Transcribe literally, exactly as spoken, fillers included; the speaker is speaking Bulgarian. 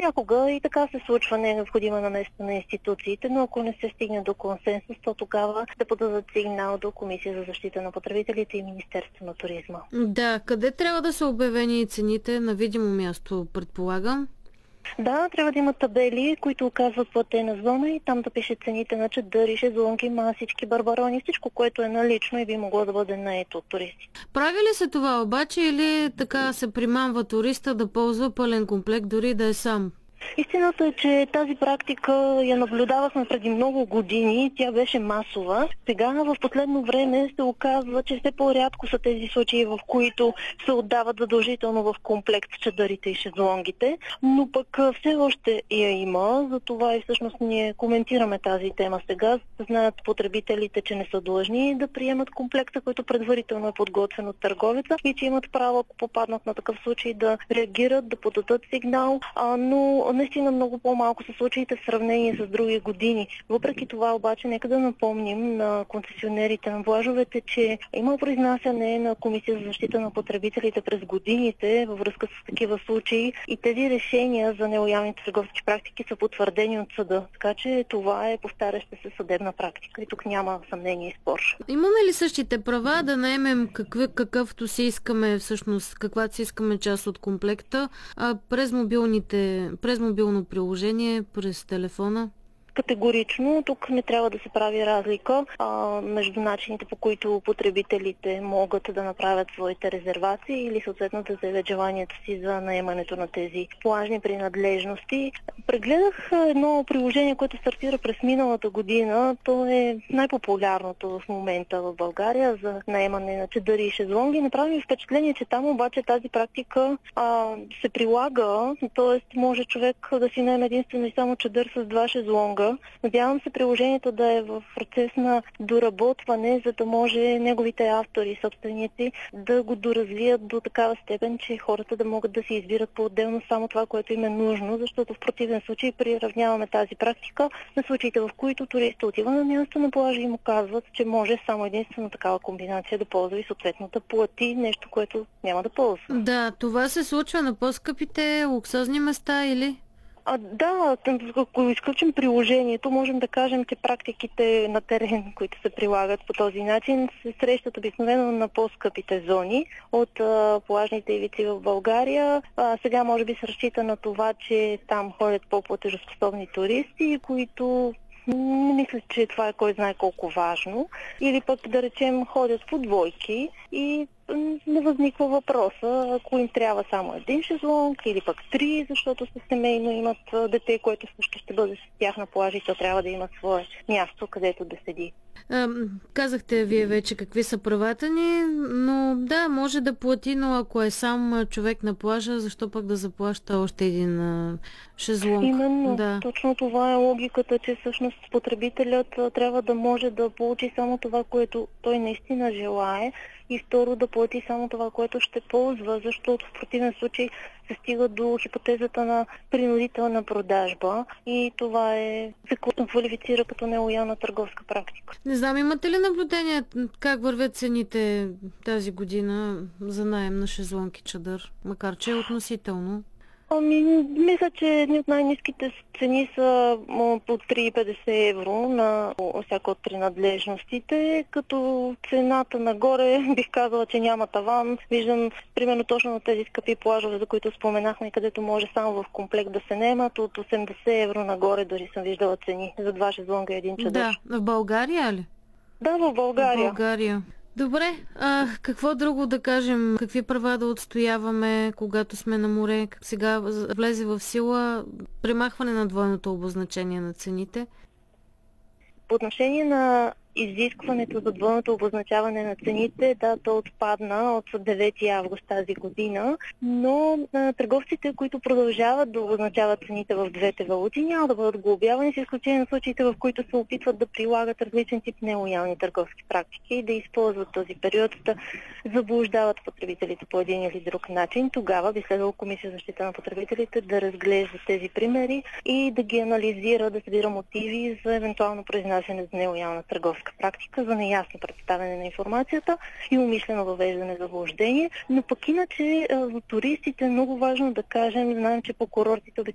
Понякога и така се случва, не е необходима наместа на институциите, но ако не се стигне до консенсус, то тогава да подадат сигнал до Комисия за защита на потребителите и Министерство на туризма. Да, къде трябва да са обявени цените? На видимо място, предполагам. Да, трябва да има табели, които оказват платена зона и там да пише цените на чадъри, шезлонги, масички, барбарони, всичко, което е налично и би могло да бъде наето от туристи. Прави ли се това обаче или така се примамва туриста да ползва пълен комплект, дори да е сам? Истината е, че тази практика я наблюдавахме преди много години, тя беше масова. Сега в последно време се оказва, че все по-рядко са тези случаи, в които се отдават задължително в комплект чадърите и шезлонгите, но пък все още я има, затова и всъщност ние коментираме тази тема сега, за да знаят потребителите, че не са длъжни да приемат комплекта, който предварително е подготвен от търговеца и че имат право, ако попаднат на такъв случай, да реагират, да подадат сигнал, а, но наистина много по-малко са случаите в сравнение с други години. Въпреки това обаче, нека да напомним на концесионерите на плажовете, че има произнасяне на Комисия за защита на потребителите през годините във връзка с такива случаи и тези решения за нелоялните търговски практики са потвърдени от съда. Така че това е повтаряща се съдебна практика и тук няма съмнение и спор. Имаме ли същите права да наемем какъв, какъвто си искаме, всъщност каквато си искаме част от комплекта, а през мобилните, през мобилно приложение, през телефона? Категорично, тук не трябва да се прави разлика а, между начините, по които потребителите могат да направят своите резервации или съответно да заявят желанието си за наемането на тези плажни принадлежности. Прегледах едно приложение, което стартира през миналата година. То е най-популярното в момента в България за наемане на чадъри и шезлонги. Направи ми впечатление, че там обаче тази практика а, се прилага, т.е. може човек да си наеме единствено и само чадър с два шезлонга. Надявам се приложението да е в процес на доработване, за да може неговите автори и собственици да го доразвият до такава степен, че хората да могат да си избират по-отделно само това, което им е нужно, защото в противен случай приравняваме тази практика на случаите, в които туриста отива на място на плажа и му казват, че може само единствено такава комбинация да ползва и съответно да плати нещо, което няма да ползва. Да, това се случва на по-скъпите луксозни места или? А, да, ако изключим приложението, можем да кажем, че практиките на терен, които се прилагат по този начин, се срещат обикновено на по-скъпите зони от а, плажните ивици в България. А, сега може би се разчита на това, че там ходят по-платежоспособни туристи, които не мисля, че това е кой знае колко важно. Или пък да речем ходят по двойки и не възниква въпроса, ако им трябва само един шезлонг или пък три, защото са семейно имат дете, което също ще бъде с тях на плажа и то трябва да има свое място, където да седи. А, казахте вие вече какви са правата ни, но да, може да плати, но ако е сам човек на плажа, защо пък да заплаща още един а, шезлонг? Именно, да. Точно това е логиката, че всъщност потребителят трябва да може да получи само това, което той наистина желае и второ да плати само това, което ще ползва, защото в противен случай се стига до хипотезата на принудителна продажба и това е се квалифицира като нелоялна търговска практика. Не знам, имате ли наблюдение как вървят цените тази година за наем на шезлонг и чадър, макар че е относително? Ами, мисля, че едни от най-ниските цени са по три и петдесет евро на всяка от принадлежностите, като цената нагоре бих казала, че няма таван. Виждам примерно точно на тези скъпи плажове, за които споменахме, където може само в комплект да се наемат, от осемдесет евро нагоре дори съм виждала цени за два шезлонга и един чадър. Да, в България ли? Да, в България. В България. Добре, а какво друго да кажем? Какви права да отстояваме, когато сме на море? Сега влезе в сила премахване на двойното обозначение на цените. По отношение на изискването за двойното обозначаване на цените, да, то отпадна от девети август тази година, но а, търговците, които продължават да обозначават цените в двете валути, няма да бъдат глобявани, с изключение на случаите, в които се опитват да прилагат различен тип нелоялни търговски практики и да използват този период да заблуждават потребителите по един или друг начин. Тогава би следвало Комисия за защита на потребителите да разглежда тези примери и да ги анализира, да събира мотиви за евентуално произнасяне за нелоялна търговска практика, за неясно представяне на информацията и умишлено въвеждане в заблуждение. Но пък иначе за туристите е много важно да кажем, знаем, че по курортите